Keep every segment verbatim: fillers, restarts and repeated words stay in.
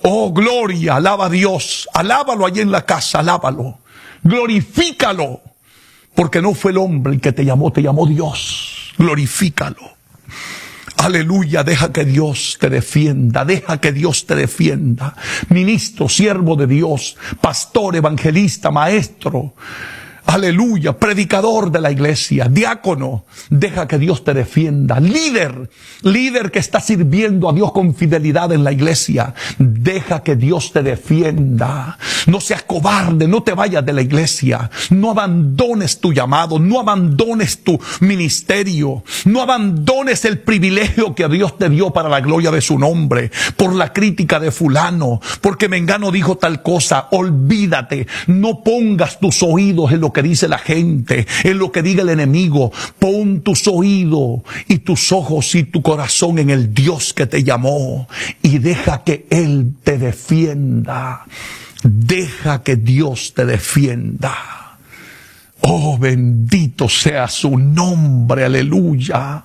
Oh, gloria, alaba a Dios, alábalo allí en la casa, alábalo, glorifícalo, porque no fue el hombre el que te llamó, te llamó Dios, glorifícalo. Aleluya, deja que Dios te defienda, deja que Dios te defienda. Ministro, siervo de Dios, pastor, evangelista, maestro, aleluya, predicador de la iglesia, diácono, deja que Dios te defienda. Líder, líder que está sirviendo a Dios con fidelidad en la iglesia, deja que Dios te defienda. No seas cobarde, no te vayas de la iglesia, no abandones tu llamado, no abandones tu ministerio, no abandones el privilegio que Dios te dio para la gloria de su nombre, por la crítica de fulano, porque Mengano dijo tal cosa. Olvídate, no pongas tus oídos en lo que dice la gente, en lo que diga el enemigo. Pon tus oídos y tus ojos y tu corazón en el Dios que te llamó y deja que Él te defienda. Deja que Dios te defienda. Oh, bendito sea su nombre, aleluya.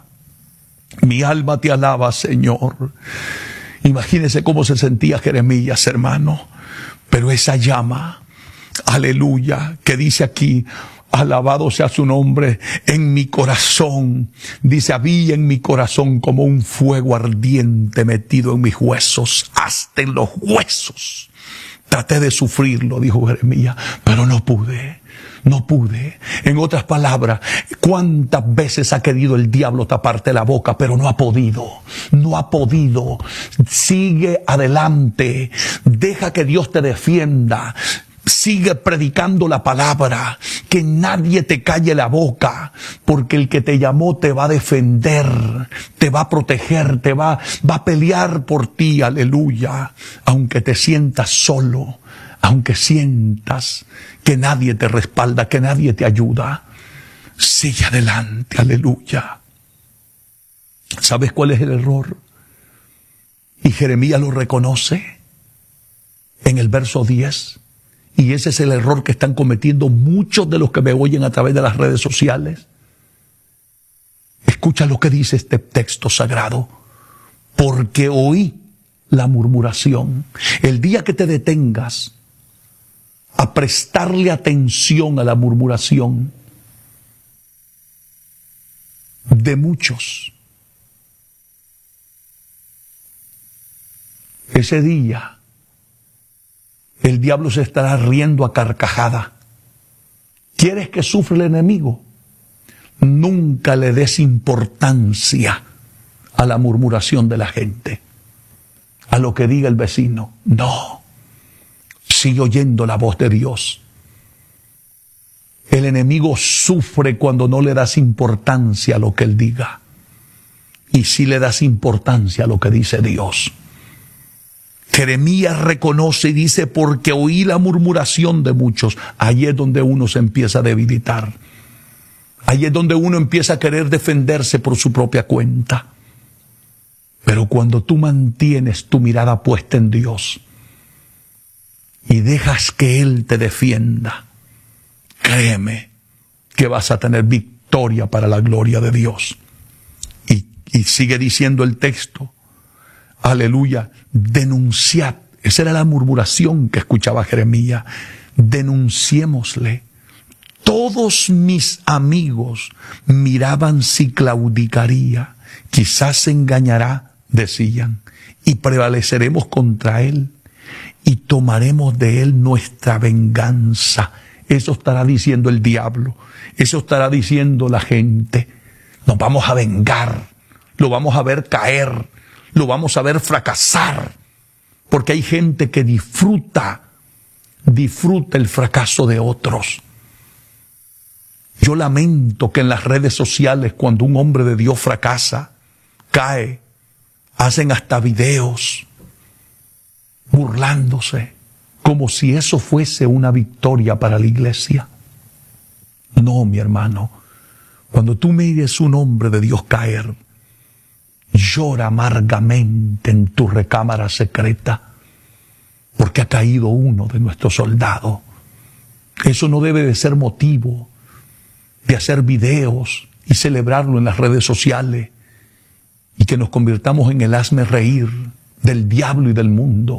Mi alma te alaba, Señor. Imagínese cómo se sentía Jeremías, hermano. Pero esa llama, aleluya, que dice aquí, alabado sea su nombre, en mi corazón, dice, había en mi corazón como un fuego ardiente metido en mis huesos, hasta en los huesos. Traté de sufrirlo, dijo Jeremías, pero no pude. No pude. En otras palabras, ¿cuántas veces ha querido el diablo taparte la boca, pero no ha podido? No ha podido. Sigue adelante. Deja que Dios te defienda. Sigue predicando la palabra, que nadie te calle la boca, porque el que te llamó te va a defender, te va a proteger, te va, va a pelear por ti, aleluya. Aunque te sientas solo, aunque sientas que nadie te respalda, que nadie te ayuda, sigue adelante, aleluya. ¿Sabes cuál es el error? Y Jeremías lo reconoce en el verso diez. Y ese es el error que están cometiendo muchos de los que me oyen a través de las redes sociales. Escucha lo que dice este texto sagrado. Porque oí la murmuración. El día que te detengas a prestarle atención a la murmuración de muchos, ese día el diablo se estará riendo a carcajada. ¿Quieres que sufra el enemigo? Nunca le des importancia a la murmuración de la gente, a lo que diga el vecino. No. Sigue oyendo la voz de Dios. El enemigo sufre cuando no le das importancia a lo que él diga. Y si le das importancia a lo que dice Dios. Jeremías reconoce y dice, porque oí la murmuración de muchos. Ahí es donde uno se empieza a debilitar. Ahí es donde uno empieza a querer defenderse por su propia cuenta. Pero cuando tú mantienes tu mirada puesta en Dios y dejas que Él te defienda, créeme que vas a tener victoria para la gloria de Dios. Y, y sigue diciendo el texto, aleluya, denunciad. Esa era la murmuración que escuchaba Jeremías. Denunciémosle. Todos mis amigos miraban si claudicaría. Quizás se engañará, decían, y prevaleceremos contra él y tomaremos de él nuestra venganza. Eso estará diciendo el diablo. Eso estará diciendo la gente. Nos vamos a vengar. Lo vamos a ver caer. Lo vamos a ver fracasar, porque hay gente que disfruta, disfruta el fracaso de otros. Yo lamento que en las redes sociales, cuando un hombre de Dios fracasa, cae, hacen hasta videos burlándose, como si eso fuese una victoria para la iglesia. No, mi hermano, cuando tú mires un hombre de Dios caer, llora amargamente en tu recámara secreta, porque ha caído uno de nuestros soldados. Eso no debe de ser motivo de hacer videos y celebrarlo en las redes sociales y que nos convirtamos en el hazme reír del diablo y del mundo.